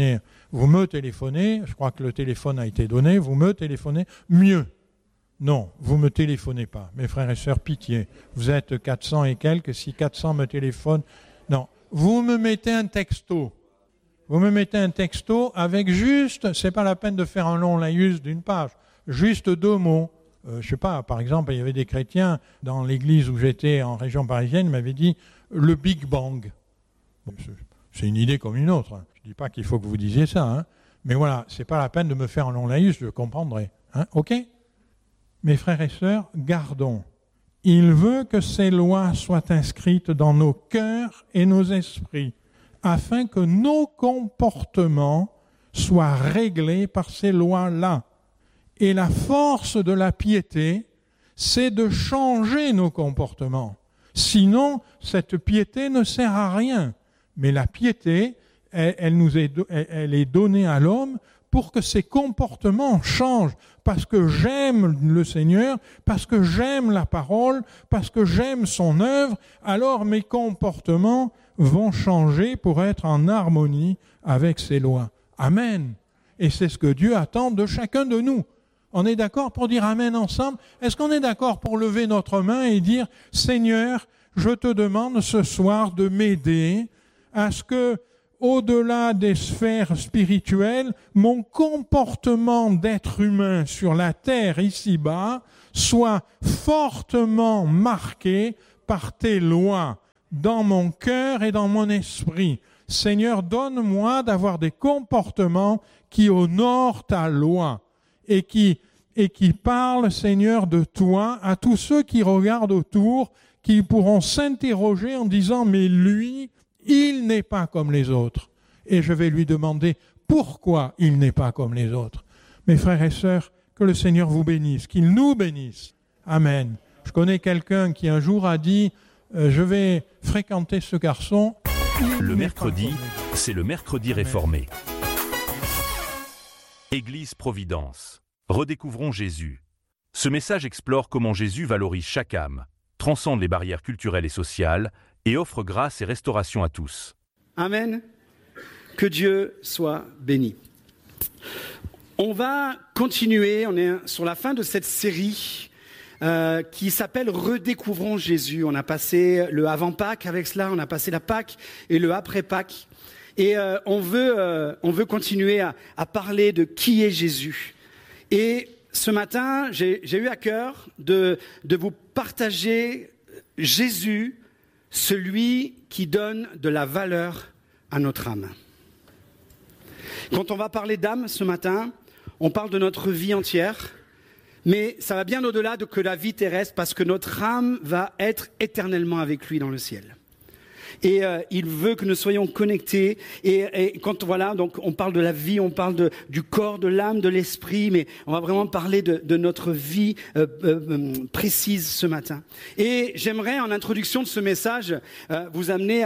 me téléphonez, je crois que le téléphone a été donné, vous me téléphonez, mieux. Non, vous ne me téléphonez pas. Mes frères et sœurs, pitié. Vous êtes 400 et quelques, si 400 me téléphonent, non. Vous me mettez un texto. Vous me mettez un texto avec juste, c'est pas la peine de faire un long laïus d'une page, juste 2 mots. Je sais pas, par exemple, il y avait des chrétiens dans l'église où j'étais en région parisienne, ils m'avaient dit le Big Bang. Bon, c'est une idée comme une autre. Je ne dis pas qu'il faut que vous disiez ça, hein. Mais voilà, c'est pas la peine de me faire un long laïus, je comprendrai. Hein, ok? Mes frères et sœurs, gardons. Il veut que ces lois soient inscrites dans nos cœurs et nos esprits, afin que nos comportements soient réglés par ces lois-là. Et la force de la piété, c'est de changer nos comportements. Sinon, cette piété ne sert à rien. Mais la piété, elle est donnée à l'homme pour que ses comportements changent. Parce que j'aime le Seigneur, parce que j'aime la parole, parce que j'aime son œuvre, alors mes comportements vont changer pour être en harmonie avec ses lois. Amen. Et c'est ce que Dieu attend de chacun de nous. On est d'accord pour dire Amen ensemble? Est-ce qu'on est d'accord pour lever notre main et dire Seigneur, je te demande ce soir de m'aider à ce que, au-delà des sphères spirituelles, mon comportement d'être humain sur la terre ici-bas soit fortement marqué par tes lois dans mon cœur et dans mon esprit. Seigneur, donne-moi d'avoir des comportements qui honorent ta loi et qui parlent, Seigneur, de toi à tous ceux qui regardent autour, qui pourront s'interroger en disant « Mais lui, il n'est pas comme les autres. » Et je vais lui demander pourquoi il n'est pas comme les autres. Mes frères et sœurs, que le Seigneur vous bénisse, qu'il nous bénisse. Amen. Je connais quelqu'un qui un jour a dit « Je vais fréquenter ce garçon. » Le mercredi, c'est le mercredi réformé. Église Providence. Redécouvrons Jésus. Ce message explore comment Jésus valorise chaque âme, transcende les barrières culturelles et sociales et offre grâce et restauration à tous. Amen. Que Dieu soit béni. On va continuer, on est sur la fin de cette série qui s'appelle Redécouvrons Jésus. On a passé le avant-Pâques avec cela, on a passé la Pâques et le après-Pâques. Et on veut continuer à parler de qui est Jésus. Et ce matin, j'ai eu à cœur de vous partager Jésus, celui qui donne de la valeur à notre âme. Quand on va parler d'âme ce matin, on parle de notre vie entière, mais ça va bien au-delà que la vie terrestre, parce que notre âme va être éternellement avec lui dans le ciel. Et il veut que nous soyons connectés. Et quand donc on parle de la vie, on parle du corps, de l'âme, de l'esprit, mais on va vraiment parler de notre vie précise ce matin. Et j'aimerais, en introduction de ce message, vous amener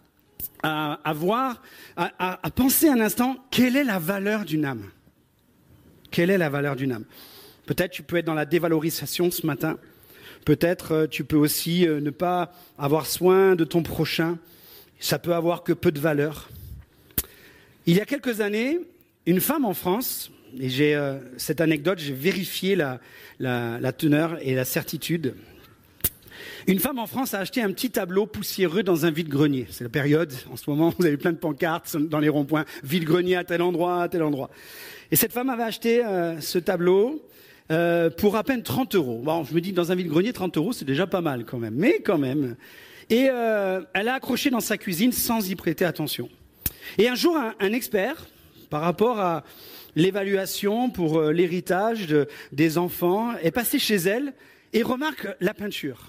à voir, à penser un instant, quelle est la valeur d'une âme ? Quelle est la valeur d'une âme ? Peut-être tu peux être dans la dévalorisation ce matin. Peut-être tu peux aussi ne pas avoir soin de ton prochain. Ça peut avoir que peu de valeur. Il y a quelques années, une femme en France, et j'ai cette anecdote, j'ai vérifié la teneur et la certitude. Une femme en France a acheté un petit tableau poussiéreux dans un vide-grenier. C'est la période, en ce moment, vous avez plein de pancartes dans les ronds-points, vide-grenier à tel endroit, à tel endroit. Et cette femme avait acheté ce tableau pour à peine 30 €. Bon, je me dis, dans un vide-grenier, 30 €, c'est déjà pas mal quand même, mais quand même. Et elle a accroché dans sa cuisine sans y prêter attention. Et un jour, un expert, par rapport à l'évaluation pour l'héritage des enfants, est passé chez elle et remarque la peinture.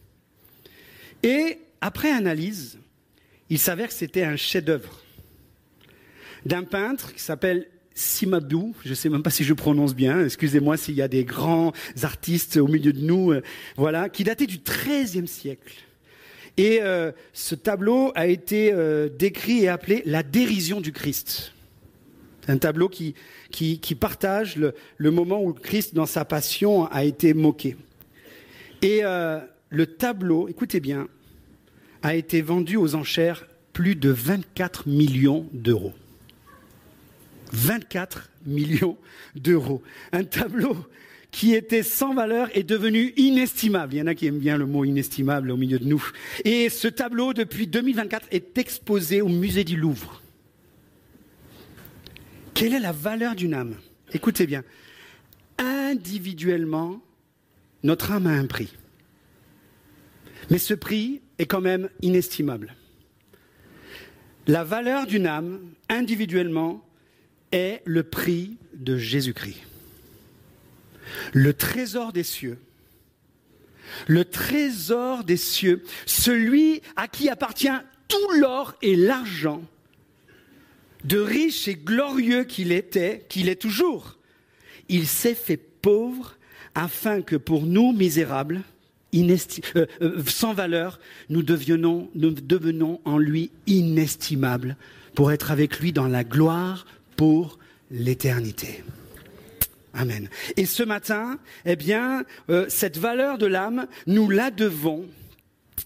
Et après analyse, il s'avère que c'était un chef-d'œuvre d'un peintre qui s'appelle Simadou, je ne sais même pas si je prononce bien, excusez-moi s'il y a des grands artistes au milieu de nous, voilà, qui datait du XIIIe siècle. Et ce tableau a été décrit et appelé la dérision du Christ. C'est un tableau qui partage le moment où le Christ, dans sa passion, a été moqué. Et le tableau, écoutez bien, a été vendu aux enchères plus de 24 millions d'euros. 24 millions d'euros. Un tableau qui était sans valeur est devenu inestimable. Il y en a qui aiment bien le mot inestimable au milieu de nous. Et ce tableau, depuis 2024, est exposé au musée du Louvre. Quelle est la valeur d'une âme ? Écoutez bien. Individuellement, notre âme a un prix. Mais ce prix est quand même inestimable. La valeur d'une âme, individuellement, est le prix de Jésus-Christ. Le trésor des cieux. Le trésor des cieux, celui à qui appartient tout l'or et l'argent, de riche et glorieux qu'il était, qu'il est toujours. Il s'est fait pauvre afin que pour nous, misérables, sans valeur, nous devenons en lui inestimables pour être avec lui dans la gloire pour l'éternité. Amen. Et ce matin, cette valeur de l'âme, nous la devons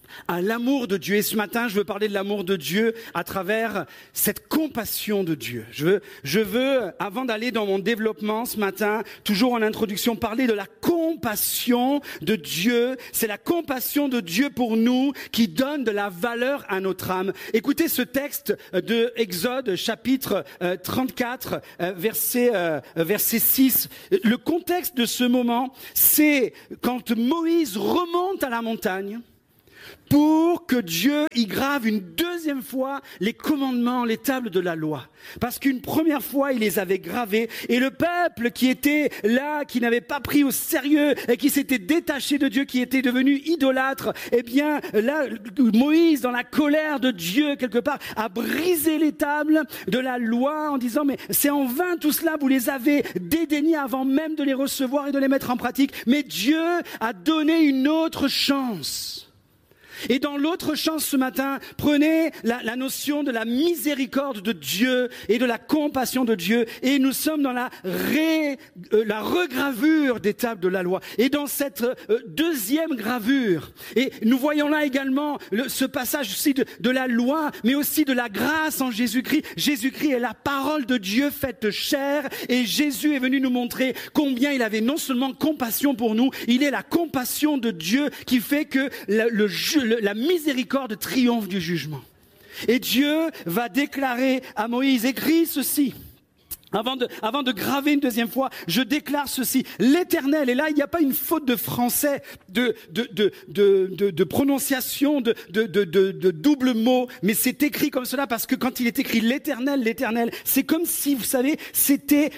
à l'amour de Dieu. Et ce matin, je veux parler de l'amour de Dieu à travers cette compassion de Dieu. Je veux, avant d'aller dans mon développement ce matin, toujours en introduction, parler de la compassion de Dieu. C'est la compassion de Dieu pour nous qui donne de la valeur à notre âme. Écoutez ce texte de Exode, chapitre 34, verset 6. Le contexte de ce moment, c'est quand Moïse remonte à la montagne pour que Dieu y grave une deuxième fois les commandements, les tables de la loi. Parce qu'une première fois, il les avait gravés, et le peuple qui était là, qui n'avait pas pris au sérieux, et qui s'était détaché de Dieu, qui était devenu idolâtre, eh bien, là, Moïse, dans la colère de Dieu, quelque part, a brisé les tables de la loi en disant, mais c'est en vain tout cela, vous les avez dédaignés avant même de les recevoir et de les mettre en pratique. Mais Dieu a donné une autre chance. Et dans l'autre chance ce matin, prenez la notion de la miséricorde de Dieu et de la compassion de Dieu. Et nous sommes dans la regravure des tables de la loi. Et dans cette deuxième gravure, et nous voyons là également ce passage aussi de la loi, mais aussi de la grâce en Jésus-Christ. Jésus-Christ est la parole de Dieu faite chair, et Jésus est venu nous montrer combien il avait non seulement compassion pour nous, il est la compassion de Dieu qui fait que la miséricorde triomphe du jugement. Et Dieu va déclarer à Moïse, écris ceci. Avant de graver une deuxième fois, je déclare ceci. L'Éternel, et là il n'y a pas une faute de français, de prononciation, de double mot, mais c'est écrit comme cela parce que quand il est écrit l'Éternel, c'est comme si, vous savez, c'était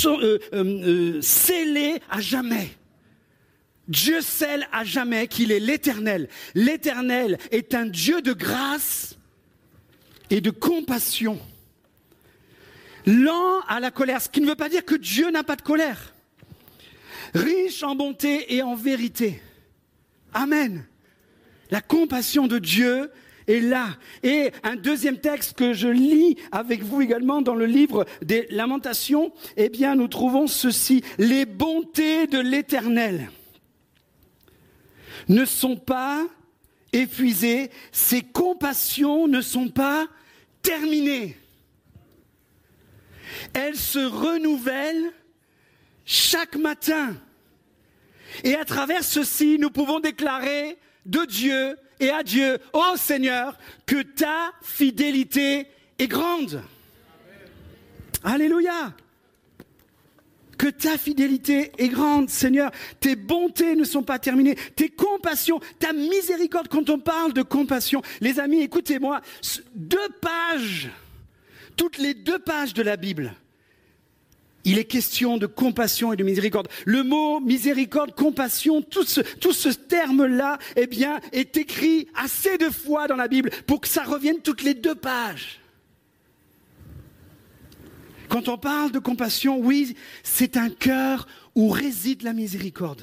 scellé à jamais. Dieu scelle à jamais qu'il est l'Éternel. L'Éternel est un Dieu de grâce et de compassion. Lent à la colère, ce qui ne veut pas dire que Dieu n'a pas de colère. Riche en bonté et en vérité. Amen. La compassion de Dieu est là. Et un deuxième texte que je lis avec vous également dans le livre des Lamentations, eh bien nous trouvons ceci. Les bontés de l'Éternel ne sont pas épuisées, ses compassions ne sont pas terminées. Elles se renouvellent chaque matin. Et à travers ceci, nous pouvons déclarer de Dieu et à Dieu, ô Seigneur, que ta fidélité est grande. Alléluia. Que ta fidélité est grande, Seigneur. Tes bontés ne sont pas terminées. Tes compassions, ta miséricorde. Quand on parle de compassion, les amis, écoutez-moi, 2 pages, toutes les 2 pages de la Bible, il est question de compassion et de miséricorde. Le mot miséricorde, compassion, tout ce terme-là, eh bien, est écrit assez de fois dans la Bible pour que ça revienne toutes les 2 pages. Quand on parle de compassion, oui, c'est un cœur où réside la miséricorde.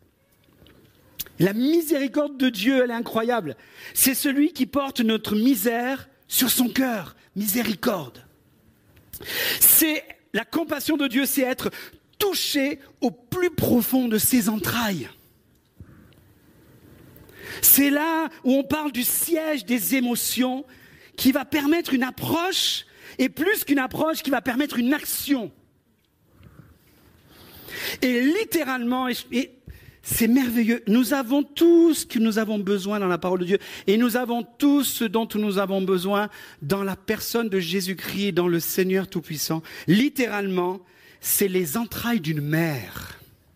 La miséricorde de Dieu, elle est incroyable. C'est celui qui porte notre misère sur son cœur. Miséricorde. C'est la compassion de Dieu, c'est être touché au plus profond de ses entrailles. C'est là où on parle du siège des émotions qui va permettre une approche. Et plus qu'une approche, qui va permettre une action. Et littéralement, et c'est merveilleux, nous avons tout ce que nous avons besoin dans la parole de Dieu. Et nous avons tout ce dont nous avons besoin dans la personne de Jésus-Christ, dans le Seigneur Tout-Puissant. Littéralement, c'est les entrailles d'une mère.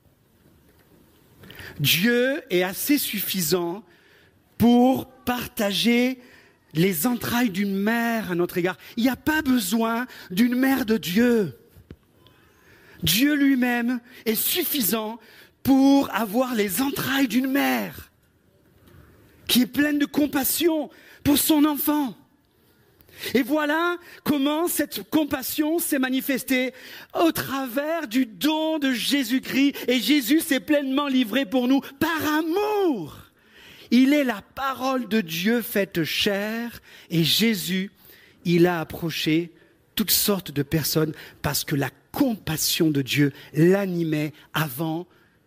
Dieu est assez suffisant pour partager les entrailles d'une mère à notre égard. Il n'y a pas besoin d'une mère de Dieu. Dieu lui-même est suffisant pour avoir les entrailles d'une mère qui est pleine de compassion pour son enfant. Et voilà comment cette compassion s'est manifestée au travers du don de Jésus-Christ. Et Jésus s'est pleinement livré pour nous par amour. Il est la parole de Dieu faite chair, et Jésus, il a approché toutes sortes de personnes parce que la compassion de Dieu l'animait avant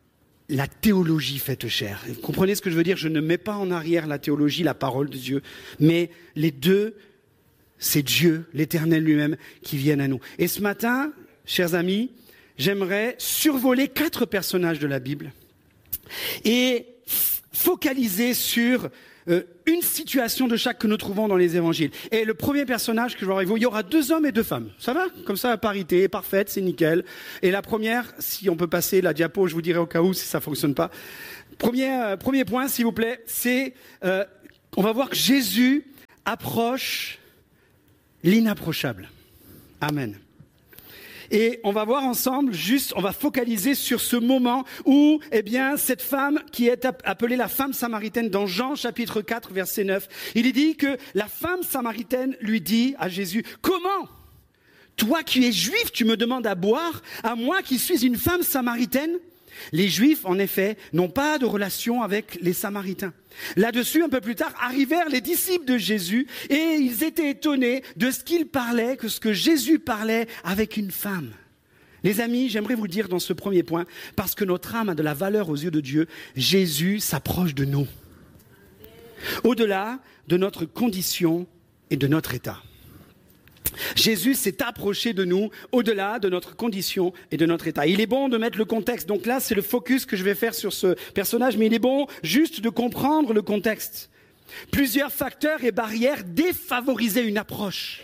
la théologie faite chair. Vous comprenez ce que je veux dire? Je ne mets pas en arrière la théologie, la parole de Dieu, mais les deux, c'est Dieu, l'Éternel lui-même, qui viennent à nous. Et ce matin, chers amis, j'aimerais survoler 4 personnages de la Bible et focaliser sur une situation de chaque que nous trouvons dans les évangiles. Et le premier personnage que je vais voir avec vous, il y aura 2 hommes et 2 femmes. Ça va? Comme ça, à parité, parfaite, c'est nickel. Et la première, si on peut passer la diapo, je vous dirai au cas où si ça fonctionne pas. Premier point, s'il vous plaît, c'est, on va voir que Jésus approche l'inapprochable. Amen. Et on va voir ensemble, on va focaliser sur ce moment où, cette femme qui est appelée la femme samaritaine dans Jean chapitre 4 verset 9, il est dit que la femme samaritaine lui dit à Jésus, « Comment, toi qui es juif, tu me demandes à boire, à moi qui suis une femme samaritaine ?» Les Juifs, en effet, n'ont pas de relation avec les Samaritains. Là-dessus, un peu plus tard, arrivèrent les disciples de Jésus et ils étaient étonnés de ce qu'il parlait, que ce que Jésus parlait avec une femme. Les amis, j'aimerais vous dire dans ce premier point, parce que notre âme a de la valeur aux yeux de Dieu, Jésus s'approche de nous. Au-delà de notre condition et de notre état. Jésus s'est approché de nous au-delà de notre condition et de notre état. Il est bon de mettre le contexte. Donc là, c'est le focus que je vais faire sur ce personnage, mais il est bon juste de comprendre le contexte. Plusieurs facteurs et barrières défavorisaient une approche.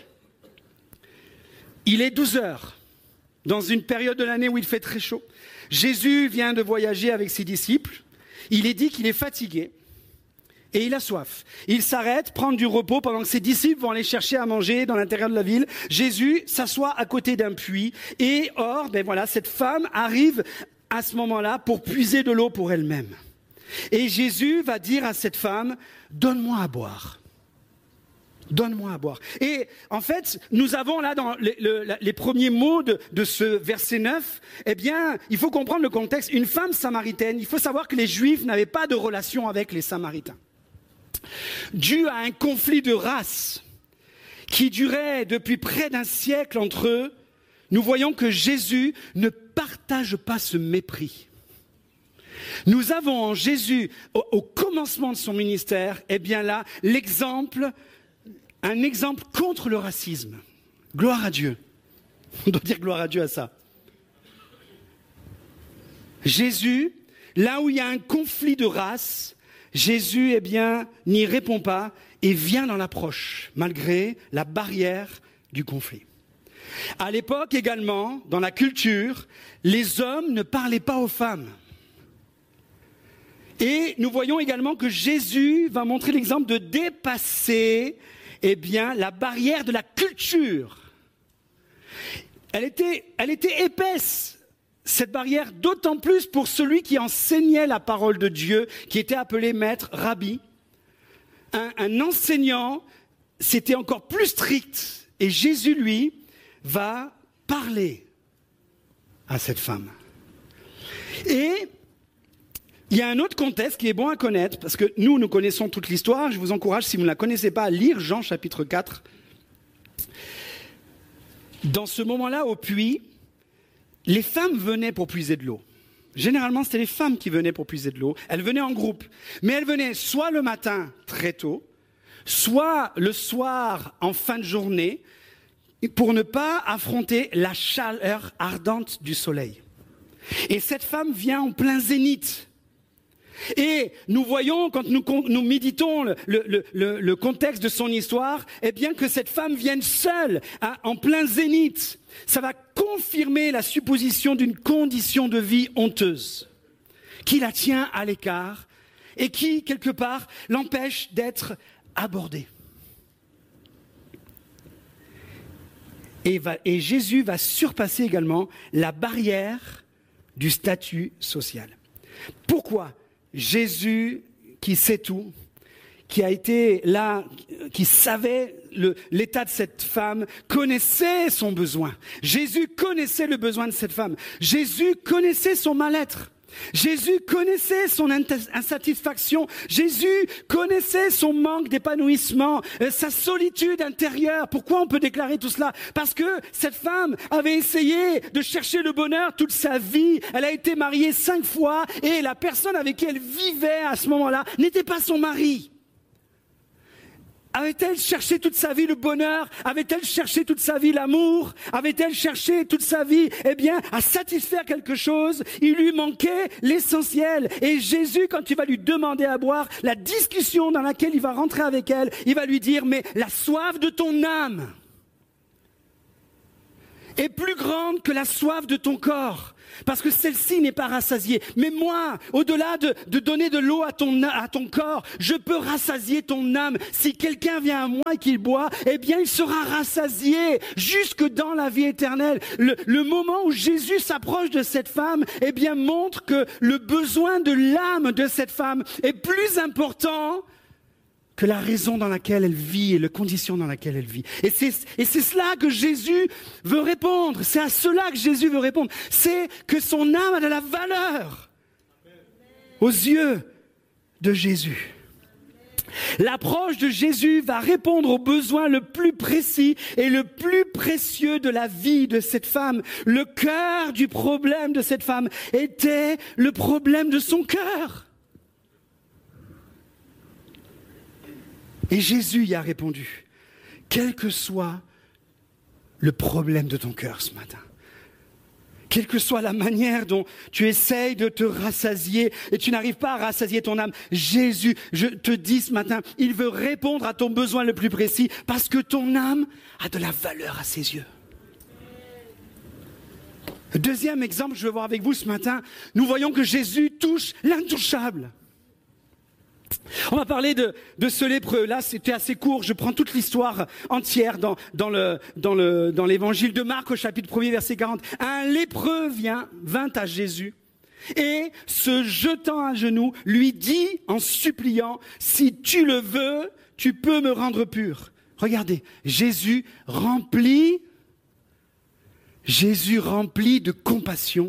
Il est 12 heures, dans une période de l'année où il fait très chaud. Jésus vient de voyager avec ses disciples. Il est dit qu'il est fatigué. Et il a soif. Il s'arrête, prend du repos pendant que ses disciples vont aller chercher à manger dans l'intérieur de la ville. Jésus s'assoit à côté d'un puits. Et or, cette femme arrive à ce moment-là pour puiser de l'eau pour elle-même. Et Jésus va dire à cette femme, « Donne-moi à boire. » Donne-moi à boire. Et en fait, nous avons là dans les premiers mots de ce verset 9, il faut comprendre le contexte. Une femme samaritaine, il faut savoir que les Juifs n'avaient pas de relation avec les Samaritains. Dû à un conflit de race qui durait depuis près d'un siècle entre eux, nous voyons que Jésus ne partage pas ce mépris. Nous avons en Jésus, au commencement de son ministère, un exemple contre le racisme. Gloire à Dieu. On doit dire gloire à Dieu à ça. Jésus, là où il y a un conflit de race, Jésus, n'y répond pas et vient dans l'approche, malgré la barrière du conflit. À l'époque également, dans la culture, les hommes ne parlaient pas aux femmes. Et nous voyons également que Jésus va montrer l'exemple de dépasser, la barrière de la culture. Elle était épaisse. Cette barrière, d'autant plus pour celui qui enseignait la parole de Dieu, qui était appelé maître, rabbi. Un enseignant, c'était encore plus strict. Et Jésus, lui, va parler à cette femme. Et il y a un autre contexte qui est bon à connaître, parce que nous connaissons toute l'histoire. Je vous encourage, si vous ne la connaissez pas, à lire Jean chapitre 4. Dans ce moment-là, au puits, les femmes venaient pour puiser de l'eau. Généralement, c'était les femmes qui venaient pour puiser de l'eau. Elles venaient en groupe. Mais elles venaient soit le matin, très tôt, soit le soir, en fin de journée, pour ne pas affronter la chaleur ardente du soleil. Et cette femme vient en plein zénith. Et nous voyons, quand nous méditons le contexte de son histoire, que cette femme vienne seule, en plein zénith. Ça va confirmer la supposition d'une condition de vie honteuse, qui la tient à l'écart et qui, quelque part, l'empêche d'être abordée. Et Jésus va surpasser également la barrière du statut social. Pourquoi Jésus, qui sait tout, qui a été là, qui savait l'état de cette femme, connaissait son besoin. Jésus connaissait le besoin de cette femme. Jésus connaissait son mal-être. Jésus connaissait son insatisfaction. Jésus connaissait son manque d'épanouissement, sa solitude intérieure. Pourquoi on peut déclarer tout cela? Parce que cette femme avait essayé de chercher le bonheur toute sa vie. Elle a été mariée 5 fois et la personne avec qui elle vivait à ce moment-là n'était pas son mari. Avait-elle cherché toute sa vie le bonheur? Avait-elle cherché toute sa vie l'amour? Avait-elle cherché toute sa vie, à satisfaire quelque chose? Il lui manquait l'essentiel. Et Jésus, quand il va lui demander à boire, la discussion dans laquelle il va rentrer avec elle, il va lui dire, mais la soif de ton âme est plus grande que la soif de ton corps. Parce que celle-ci n'est pas rassasiée. Mais moi, au-delà de donner de l'eau à ton corps, je peux rassasier ton âme. Si quelqu'un vient à moi et qu'il boit, il sera rassasié jusque dans la vie éternelle. Le moment où Jésus s'approche de cette femme, montre que le besoin de l'âme de cette femme est plus important que la raison dans laquelle elle vit et les conditions dans lesquelles elle vit. Et c'est cela que Jésus veut répondre. C'est à cela que Jésus veut répondre. C'est que son âme a de la valeur aux yeux de Jésus. L'approche de Jésus va répondre au besoin le plus précis et le plus précieux de la vie de cette femme. Le cœur du problème de cette femme était le problème de son cœur. Et Jésus y a répondu, quel que soit le problème de ton cœur ce matin, quelle que soit la manière dont tu essayes de te rassasier et tu n'arrives pas à rassasier ton âme, Jésus, je te dis ce matin, il veut répondre à ton besoin le plus précis parce que ton âme a de la valeur à ses yeux. Deuxième exemple que je veux voir avec vous ce matin, nous voyons que Jésus touche l'intouchable. On va parler de ce lépreux. Là, c'était assez court. Je prends toute l'histoire entière dans l'évangile de Marc au chapitre 1er, verset 40. Un lépreux vint à Jésus et, se jetant à genoux, lui dit en suppliant, si tu le veux, tu peux me rendre pur. Regardez, Jésus rempli de compassion,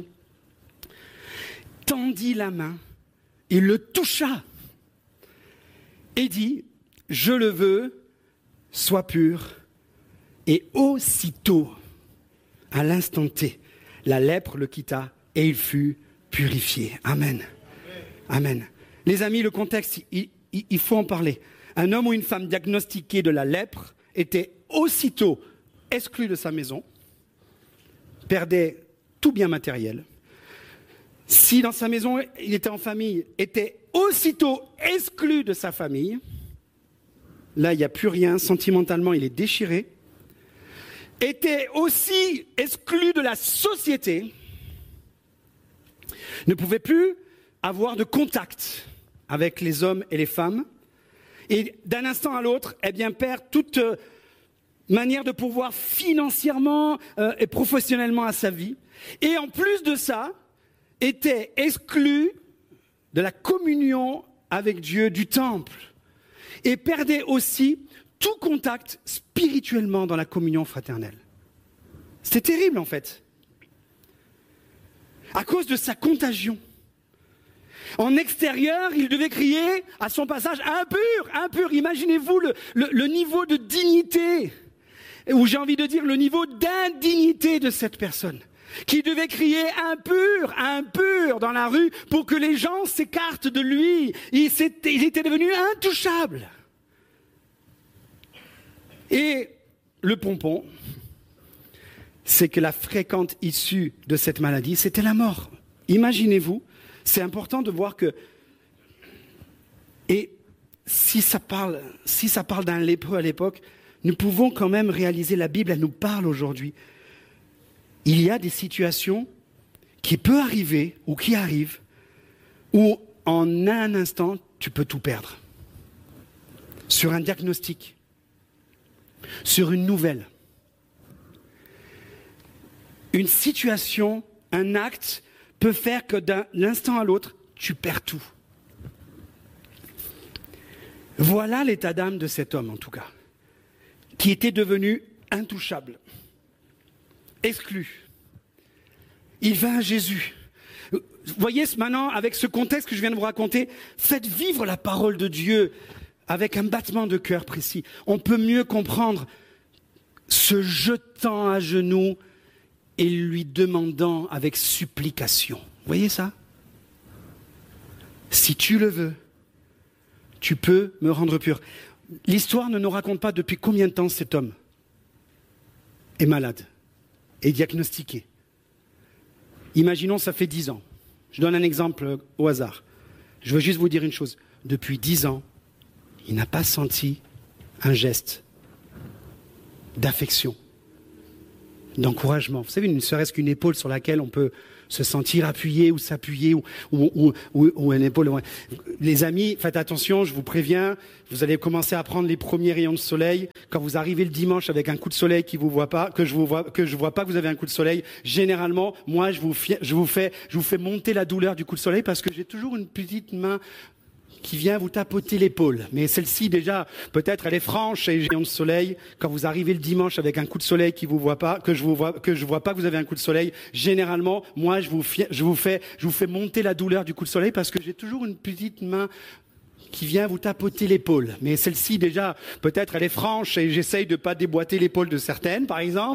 tendit la main et le toucha. Et dit, je le veux, sois pur. Et aussitôt, à l'instant T, la lèpre le quitta et il fut purifié. Amen. Amen. Les amis, le contexte, il faut en parler. Un homme ou une femme diagnostiqué de la lèpre était aussitôt exclu de sa maison, perdait tout bien matériel. Si dans sa maison, il était en famille, était aussitôt exclu de sa famille. Là, il n'y a plus rien. Sentimentalement, il est déchiré. Était aussi exclu de la société. Ne pouvait plus avoir de contact avec les hommes et les femmes. Et d'un instant à l'autre, perd toute manière de pouvoir financièrement et professionnellement à sa vie. Et en plus de ça, était exclu de la communion avec Dieu du temple et perdait aussi tout contact spirituellement dans la communion fraternelle. C'était terrible en fait. À cause de sa contagion. En extérieur, il devait crier à son passage impur, impur. Imaginez-vous le niveau de dignité, ou j'ai envie de dire le niveau d'indignité de cette personne, qui devait crier impur, impur dans la rue pour que les gens s'écartent de lui. Il était devenu intouchable. Et le pompon, c'est que la fréquente issue de cette maladie, c'était la mort. Imaginez-vous, c'est important de voir que, et si ça parle d'un lépreux à l'époque, nous pouvons quand même réaliser, la Bible, elle nous parle aujourd'hui. Il y a des situations qui peuvent arriver, ou qui arrivent, où en un instant, tu peux tout perdre. Sur un diagnostic, sur une nouvelle. Une situation, un acte peut faire que d'un instant à l'autre, tu perds tout. Voilà l'état d'âme de cet homme, en tout cas, qui était devenu intouchable. Exclu. Il va à Jésus. voyez maintenant, avec ce contexte que je viens de vous raconter, faites vivre la parole de Dieu avec un battement de cœur précis. On peut mieux comprendre se jetant à genoux et lui demandant avec supplication. Vous voyez ça? Si tu le veux, tu peux me rendre pur. L'histoire ne nous raconte pas depuis combien de temps cet homme est malade, est diagnostiqué. Imaginons, ça fait 10 ans. Je donne un exemple au hasard. Je veux juste vous dire une chose. Depuis 10 ans, il n'a pas senti un geste d'affection, d'encouragement. Vous savez, ne serait-ce qu'une épaule sur laquelle on peut se sentir appuyé ou s'appuyer ou une épaule. Les amis, faites attention, je vous préviens, vous allez commencer à prendre les premiers rayons de soleil. Quand vous arrivez le dimanche avec un coup de soleil qui vous voit pas, que je vois pas que vous avez un coup de soleil, généralement, moi, je vous fais monter la douleur du coup de soleil parce que j'ai toujours une petite main qui vient vous tapoter l'épaule. Mais celle-ci, déjà, peut-être, elle est franche et j'ai un soleil. Quand vous arrivez le dimanche avec un coup de soleil qui vous voit pas, que je vois pas que vous avez un coup de soleil, généralement, moi, je vous fais monter la douleur du coup de soleil parce que j'ai toujours une petite main qui vient vous tapoter l'épaule. Mais celle-ci, déjà, peut-être, elle est franche et j'essaye de pas déboîter l'épaule de certaines, par exemple.